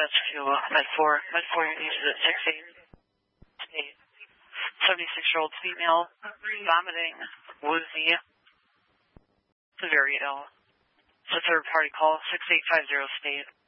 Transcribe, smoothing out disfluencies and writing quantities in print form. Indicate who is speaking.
Speaker 1: dispatch to Med 4. Med 4 units at 6-8. State. 76-year-old female, vomiting, woozy, very ill. It's a third-party call, 6850 state.